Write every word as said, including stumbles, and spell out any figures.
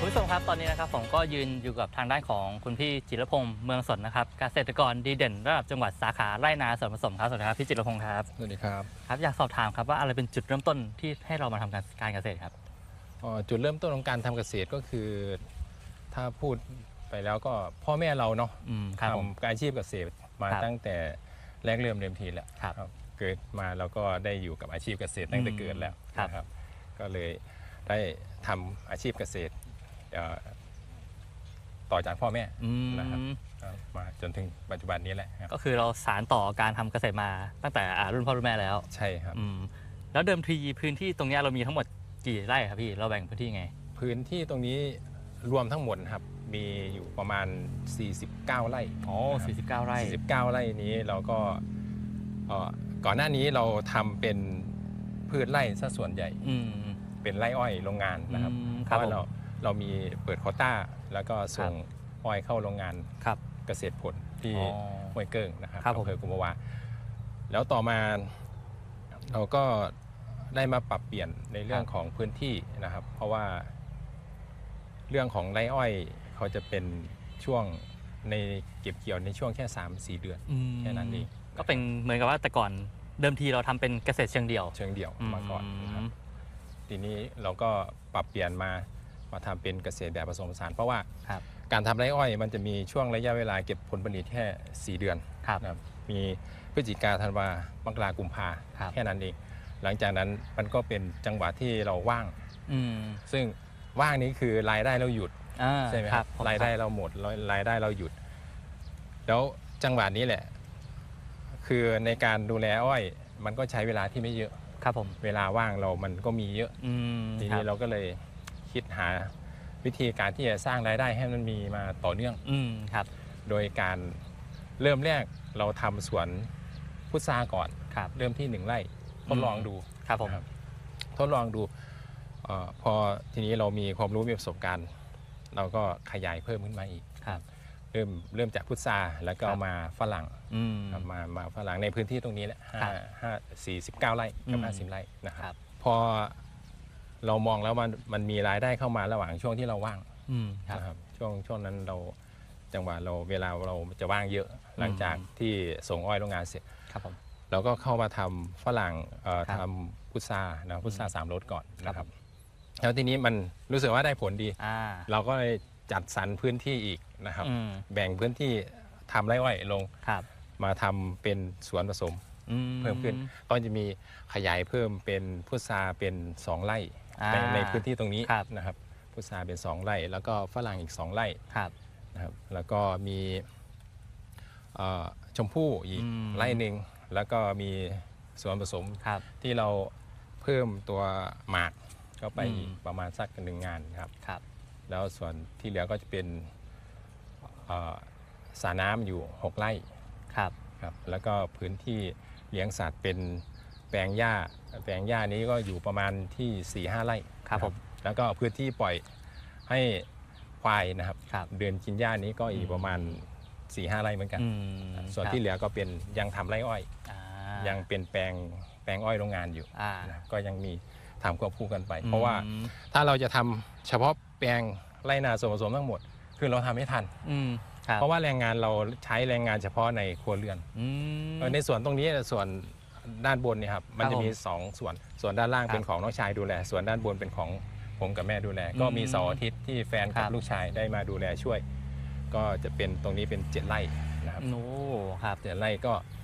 ผู้ชมครับตอนนี้นะครับผมก็ยืนอยู่กับทางด้านของคุณพี่จิรพงศ์เมืองสนนะครับเกษตรกรดีเด่นระดับจังหวัดสาขาไร่นาสวนผสมครับสวัสดีครับพี่จิรพงศ์ครับสวัสดีครับครับอยากสอบถามครับว่าอะไรเป็นจุดเริ่มต้นที่ให้เรามาทำการการเกษตรครับจุดเริ่มต้นของการทำเกษตรก็คือถ้าพูดไปแล้วก็พ่อแม่เราเนาะทำอาชีพเกษตรมาตั้งแต่แรกเริ่มเดิมทีแหละเกิดมาเราก็ได้อยู่กับอาชีพเกษตรตั้งแต่เกิดแล้วนะครับก็เลยได้ทำอาชีพเกษตรต่อจากพ่อแม่นะครับมาจนถึงปัจจุบันนี้แหละก็คือเราสานต่อการทำเกษตรมาตั้งแต่รุ่นพ่อรุ่นแม่แล้วใช่ครับแล้วเดิมทีพื้นที่ตรงนี้เรามีทั้งหมดกี่ไร่ครับพี่เราแบ่งพื้นที่ไงพื้นที่ตรงนี้รวมทั้งหมดครับมีอยู่ประมาณสี่สิบเก้าไร่อ๋อสี่สิบเก้าไร่สี่สิบเก้าไร่นี้เราก็ก่อนหน้านี้เราทำเป็นพืชไร่ซะส่วนใหญ่เป็นไร่อ้อยโรงงานนะครับเพราะว่าเราเรามีเปิดโควต้าแล้วก็ส่งอ้อยเข้าโรงงานเกษตรผลที่ห้วยเกิ้งนะครับอำเภอกุมภาวะแล้วต่อมาเราก็ได้มาปรับเปลี่ยนในเรื่องของพื้นที่นะครับเพราะว่าเรื่องของไร่อ้อยเขาจะเป็นช่วงในเก็บเกี่ยวในช่วงแค่ สามถึงสี่ เดือนแค่นั้นเองก็เป็นเหมือนกับว่าแต่ก่อนเดิมทีเราทำเป็นเกษตรเชิงเดี่ยวเชิงเดี่ยวมาก่อนนะครับทีนี้เราก็ปรับเปลี่ยนมามาทำเป็นเกษตรแบบผสมผสานเพราะว่าการทำไร่อ้อยมันจะมีช่วงระยะเวลาเก็บผลผลิตแค่สี่เดือนนะครับมีพฤศจิกาธันวามกรากุมภาแค่นั้นเองหลังจากนั้นมันก็เป็นจังหวะที่เราว่างซึ่งว่างนี้คือรายได้เราหยุดใช่ไหมครับรายได้เราหมดรายได้เราหยุดแล้วจังหวะนี้แหละคือในการดูแลอ้อยมันก็ใช้เวลาที่ไม่เยอะครับผมเวลาว่างเรามันก็มีเยอะทีนี้เราก็เลยคิดหาวิธีการที่จะสร้างรายได้ให้มันมีมาต่อเนื่องครับโดยการเริ่มแรกเราทำสวนพุทราก่อนเริ่มที่หนึ่งไร่ทดลองดูครับผมทดลองดูพอทีนี้เรามีความรู้มีประสบการณ์เราก็ขยายเพิ่มขึ้นมาอีกเริ่มเริ่มจากพุทราแล้วก็เอามาฝรั่งมามาฝรั่งในพื้นที่ตรงนี้แหละห้าสี่สิบเก้าไร่กับห้าสิบไร่นะครับพอเรามองแล้วมันมันมีรายได้เข้ามาระหว่างช่วงที่เราว่างนะครับช่วงช่วงนั้นเราจังหวะเราเวลาเราจะว่างเยอะหลังจากที่ส่งอ้อยโรงงานเสร็จเราก็เข้ามาทำฝรั่งทำพุทรานะพุทราสามรสก่อนนะครับแล้วทีนี้มันรู้สึกว่าได้ผลดีเราก็เลยจัดสรรพื้นที่อีกนะครับแบ่งพื้นที่ทำไร่อ้อยลงมาทำเป็นสวนผสมเพิ่มขึ้นก็จะมีขยายเพิ่มเป็นพุทราเป็นสองไร่ในในพื้นที่ตรงนี้นะครับพุทราเป็นสองไร่แล้วก็ฝรั่งอีกสองไร่นะครับแล้วก็มีชมพู่อีกไร่หนึ่งแล้วก็มีส่วนผสมที่เราเพิ่มตัวหมากก็ไปประมาณสักหนึ่งงานครับแล้วส่วนที่เหลือก็จะเป็นสระน้ำอยู่หกไร่ครับครับแล้วก็พื้นที่เลี้ยงสัตว์เป็นแปลงหญ้าแปลงหญ้านี้ก็อยู่ประมาณที่ สี่ห้า ไร่ครับผมแล้วก็พื้นที่ปล่อยให้ควายนะครับเดินกินหญ้านี้ก็อีกประมาณ สี่ห้า ไร่เหมือนกันส่วนที่เหลือก็เป็นยังทำไร่อ้อยยังเป็นแปลงแปลงอ้อยโรงงานอยู่ก็ยังมีทำควบคู่กันไปเพราะว่าถ้าเราจะทำเฉพาะแปลงไร่นาส่วนผสมทั้งหมดคือเราทำไม่ทันเพราะว่าแรงงานเราใช้แรงงานเฉพาะในครัวเรือนในส่วนตรงนี้ส่วนด้านบนเนี่ยครับมันจะมีสองส่วนส่วนด้านล่างเป็นของน้องชายดูแลส่วนด้านบนเป็นของผมกับแม่ดูแลก็มีเสาร์อาทิตย์ที่แฟนกับลูกชายได้มาดูแลช่วยก็จะเป็นตรงนี้เป็นเจ็ดไร่นะครับโอ้ครับเจ็ดไร่ก็